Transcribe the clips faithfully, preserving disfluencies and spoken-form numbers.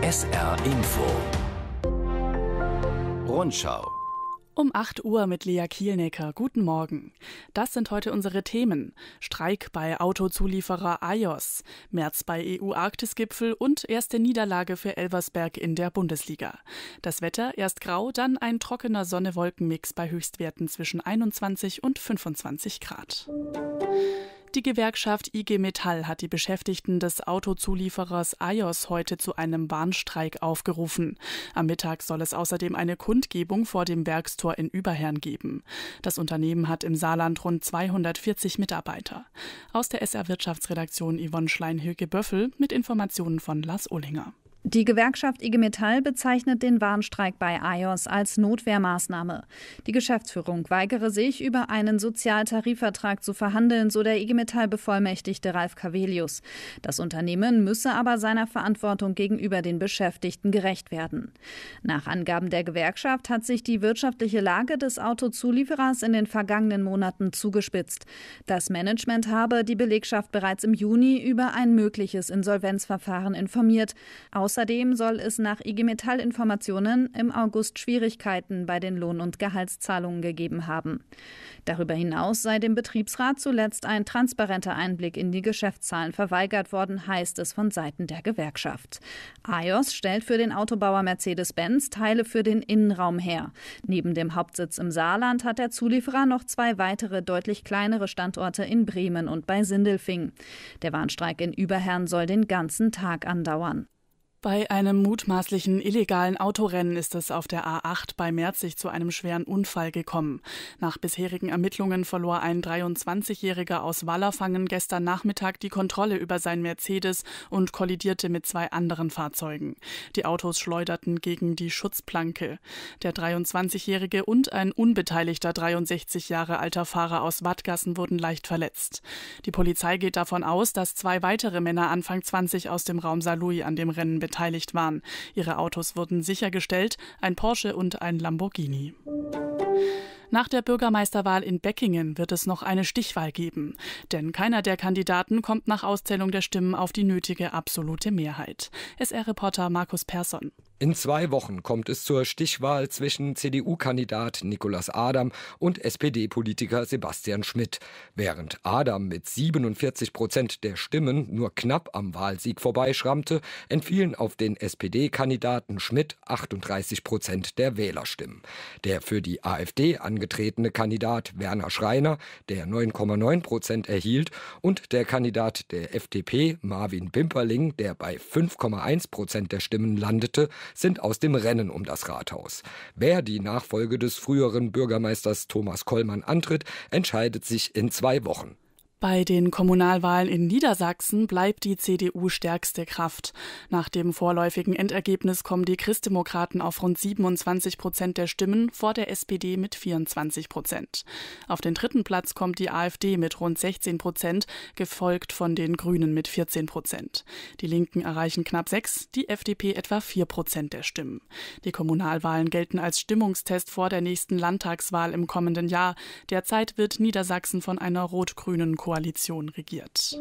S R Info Rundschau. Um acht Uhr mit Lea Kielnecker. Guten Morgen. Das sind heute unsere Themen. Streik bei Autozulieferer Ajos, März bei E U-Arktis-Gipfel und erste Niederlage für Elversberg in der Bundesliga. Das Wetter erst grau, dann ein trockener Sonne-Wolken-Mix bei Höchstwerten zwischen einundzwanzig und fünfundzwanzig Grad. Die Gewerkschaft I G Metall hat die Beschäftigten des Autozulieferers Ajos heute zu einem Warnstreik aufgerufen. Am Mittag soll es außerdem eine Kundgebung vor dem Werkstor in Überherrn geben. Das Unternehmen hat im Saarland rund zweihundertvierzig Mitarbeiter. Aus der S R-Wirtschaftsredaktion Yvonne Schlein-Höke-Böffel mit Informationen von Lars Ohlinger. Die Gewerkschaft I G Metall bezeichnet den Warnstreik bei Ajos als Notwehrmaßnahme. Die Geschäftsführung weigere sich, über einen Sozialtarifvertrag zu verhandeln, so der I G Metall-Bevollmächtigte Ralf Cavelius. Das Unternehmen müsse aber seiner Verantwortung gegenüber den Beschäftigten gerecht werden. Nach Angaben der Gewerkschaft hat sich die wirtschaftliche Lage des Autozulieferers in den vergangenen Monaten zugespitzt. Das Management habe die Belegschaft bereits im Juni über ein mögliches Insolvenzverfahren informiert. Außerdem soll es nach I G Metall-Informationen im August Schwierigkeiten bei den Lohn- und Gehaltszahlungen gegeben haben. Darüber hinaus sei dem Betriebsrat zuletzt ein transparenter Einblick in die Geschäftszahlen verweigert worden, heißt es von Seiten der Gewerkschaft. Ajos stellt für den Autobauer Mercedes-Benz Teile für den Innenraum her. Neben dem Hauptsitz im Saarland hat der Zulieferer noch zwei weitere deutlich kleinere Standorte in Bremen und bei Sindelfingen. Der Warnstreik in Überherrn soll den ganzen Tag andauern. Bei einem mutmaßlichen illegalen Autorennen ist es auf der A acht bei Merzig zu einem schweren Unfall gekommen. Nach bisherigen Ermittlungen verlor ein dreiundzwanzigjähriger aus Wallerfangen gestern Nachmittag die Kontrolle über sein Mercedes und kollidierte mit zwei anderen Fahrzeugen. Die Autos schleuderten gegen die Schutzplanke. Der dreiundzwanzigjährige und ein unbeteiligter dreiundsechzig Jahre alter Fahrer aus Wadgassen wurden leicht verletzt. Die Polizei geht davon aus, dass zwei weitere Männer Anfang zwanzig aus dem Raum Saarlouis an dem Rennen beteiligt waren. Ihre Autos wurden sichergestellt, ein Porsche und ein Lamborghini. Nach der Bürgermeisterwahl in Beckingen wird es noch eine Stichwahl geben. Denn keiner der Kandidaten kommt nach Auszählung der Stimmen auf die nötige absolute Mehrheit. S R-Reporter Markus Persson. In zwei Wochen kommt es zur Stichwahl zwischen C D U-Kandidat Nicolas Adam und S P D-Politiker Sebastian Schmidt. Während Adam mit siebenundvierzig Prozent der Stimmen nur knapp am Wahlsieg vorbeischrammte, entfielen auf den S P D-Kandidaten Schmidt achtunddreißig Prozent der Wählerstimmen. Der für die AfD angetretene Kandidat Werner Schreiner, der neun Komma neun Prozent erhielt, und der Kandidat der F D P Marvin Bimperling, der bei fünf Komma eins Prozent der Stimmen landete, sind aus dem Rennen um das Rathaus. Wer die Nachfolge des früheren Bürgermeisters Thomas Kollmann antritt, entscheidet sich in zwei Wochen. Bei den Kommunalwahlen in Niedersachsen bleibt die C D U stärkste Kraft. Nach dem vorläufigen Endergebnis kommen die Christdemokraten auf rund siebenundzwanzig Prozent der Stimmen, vor der S P D mit vierundzwanzig Prozent. Auf den dritten Platz kommt die AfD mit rund sechzehn Prozent, gefolgt von den Grünen mit vierzehn Prozent. Die Linken erreichen knapp sechs, die F D P etwa vier Prozent der Stimmen. Die Kommunalwahlen gelten als Stimmungstest vor der nächsten Landtagswahl im kommenden Jahr. Derzeit wird Niedersachsen von einer rot-grünen Koalition regiert.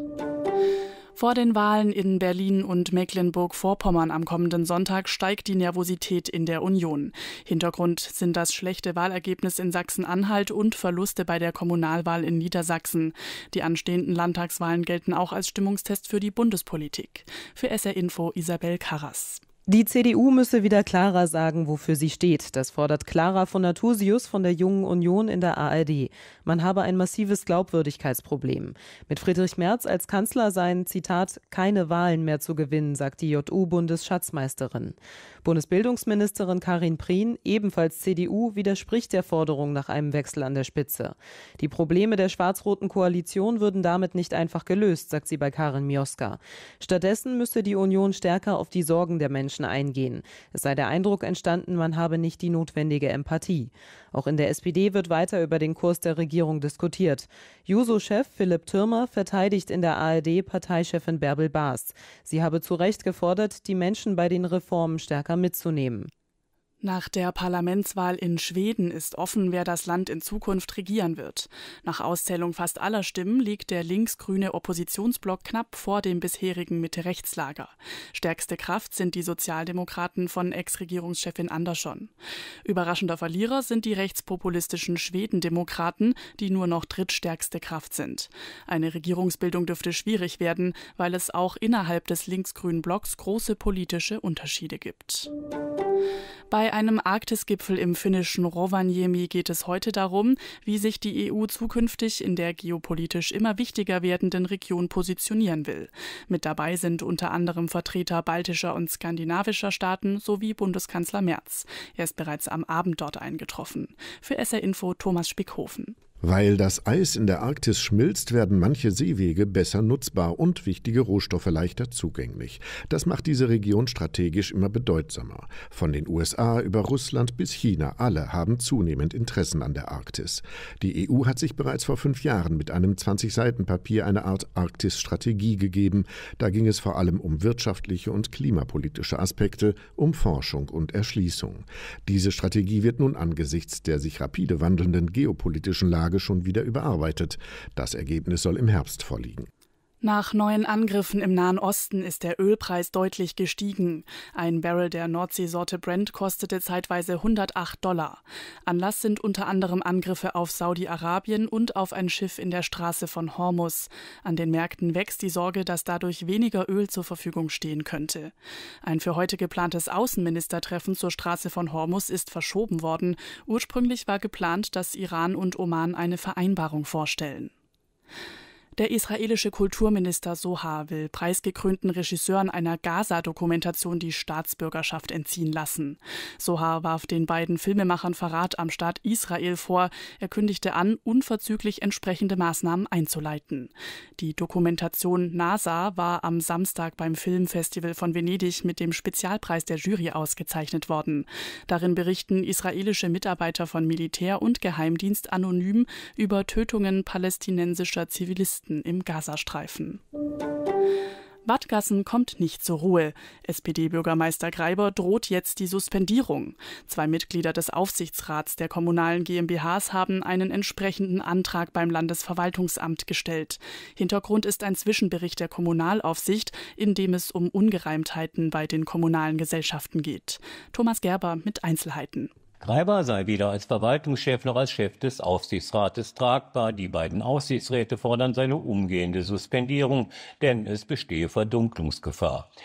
Vor den Wahlen in Berlin und Mecklenburg-Vorpommern am kommenden Sonntag steigt die Nervosität in der Union. Hintergrund sind das schlechte Wahlergebnis in Sachsen-Anhalt und Verluste bei der Kommunalwahl in Niedersachsen. Die anstehenden Landtagswahlen gelten auch als Stimmungstest für die Bundespolitik. Für S R Info Isabel Karras. Die C D U müsse wieder klarer sagen, wofür sie steht. Das fordert Clara von Nathusius von der Jungen Union in der A R D. Man habe ein massives Glaubwürdigkeitsproblem. Mit Friedrich Merz als Kanzler seien, Zitat, keine Wahlen mehr zu gewinnen, sagt die J U-Bundesschatzmeisterin. Bundesbildungsministerin Karin Prien, ebenfalls C D U, widerspricht der Forderung nach einem Wechsel an der Spitze. Die Probleme der schwarz-roten Koalition würden damit nicht einfach gelöst, sagt sie bei Karin Mioska. Stattdessen müsse die Union stärker auf die Sorgen der Menschen eingehen. Es sei der Eindruck entstanden, man habe nicht die notwendige Empathie. Auch in der S P D wird weiter über den Kurs der Regierung diskutiert. Juso-Chef Philipp Türmer verteidigt in der A R D Parteichefin Bärbel Baas. Sie habe zu Recht gefordert, die Menschen bei den Reformen stärker mitzunehmen. Nach der Parlamentswahl in Schweden ist offen, wer das Land in Zukunft regieren wird. Nach Auszählung fast aller Stimmen liegt der linksgrüne Oppositionsblock knapp vor dem bisherigen Mitte-Rechts-Lager. Stärkste Kraft sind die Sozialdemokraten von Ex-Regierungschefin Andersson. Überraschender Verlierer sind die rechtspopulistischen Schwedendemokraten, die nur noch drittstärkste Kraft sind. Eine Regierungsbildung dürfte schwierig werden, weil es auch innerhalb des linksgrünen Blocks große politische Unterschiede gibt. Bei einem Arktisgipfel im finnischen Rovaniemi geht es heute darum, wie sich die E U zukünftig in der geopolitisch immer wichtiger werdenden Region positionieren will. Mit dabei sind unter anderem Vertreter baltischer und skandinavischer Staaten sowie Bundeskanzler Merz. Er ist bereits am Abend dort eingetroffen. Für S R Info Thomas Spickhofen. Weil das Eis in der Arktis schmilzt, werden manche Seewege besser nutzbar und wichtige Rohstoffe leichter zugänglich. Das macht diese Region strategisch immer bedeutsamer. Von den U S A über Russland bis China, alle haben zunehmend Interessen an der Arktis. Die E U hat sich bereits vor fünf Jahren mit einem zwanzig-Seiten-Papier eine Art Arktis-Strategie gegeben. Da ging es vor allem um wirtschaftliche und klimapolitische Aspekte, um Forschung und Erschließung. Diese Strategie wird nun angesichts der sich rapide wandelnden geopolitischen Lage schon wieder überarbeitet. Das Ergebnis soll im Herbst vorliegen. Nach neuen Angriffen im Nahen Osten ist der Ölpreis deutlich gestiegen. Ein Barrel der Nordseesorte Brent kostete zeitweise hundertacht Dollar. Anlass sind unter anderem Angriffe auf Saudi-Arabien und auf ein Schiff in der Straße von Hormuz. An den Märkten wächst die Sorge, dass dadurch weniger Öl zur Verfügung stehen könnte. Ein für heute geplantes Außenministertreffen zur Straße von Hormuz ist verschoben worden. Ursprünglich war geplant, dass Iran und Oman eine Vereinbarung vorstellen. Der israelische Kulturminister Sohar will preisgekrönten Regisseuren einer Gaza-Dokumentation die Staatsbürgerschaft entziehen lassen. Sohar warf den beiden Filmemachern Verrat am Staat Israel vor. Er kündigte an, unverzüglich entsprechende Maßnahmen einzuleiten. Die Dokumentation NASA war am Samstag beim Filmfestival von Venedig mit dem Spezialpreis der Jury ausgezeichnet worden. Darin berichten israelische Mitarbeiter von Militär und Geheimdienst anonym über Tötungen palästinensischer Zivilisten im Gazastreifen. Wadgassen kommt nicht zur Ruhe. S P D-Bürgermeister Greiber droht jetzt die Suspendierung. Zwei Mitglieder des Aufsichtsrats der kommunalen GmbHs haben einen entsprechenden Antrag beim Landesverwaltungsamt gestellt. Hintergrund ist ein Zwischenbericht der Kommunalaufsicht, in dem es um Ungereimtheiten bei den kommunalen Gesellschaften geht. Thomas Gerber mit Einzelheiten. Greiber sei weder als Verwaltungschef noch als Chef des Aufsichtsrates tragbar. Die beiden Aufsichtsräte fordern seine umgehende Suspendierung, denn es bestehe Verdunklungsgefahr.